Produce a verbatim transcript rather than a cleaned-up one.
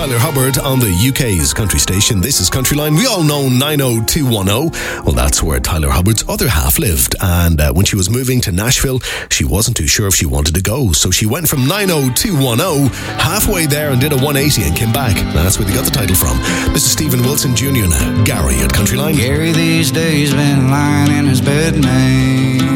Tyler Hubbard on the U K's country station. This is Countryline. We all know nine oh two one oh. Well, that's where Tyler Hubbard's other half lived. And uh, when she was moving to Nashville, she wasn't too sure if she wanted to go. So she went from nine oh two one oh halfway there and did a one eighty and came back. That's where they got the title from. This is Stephen Wilson Junior now. Gary at Countryline. Gary these days been lying in his bed, man.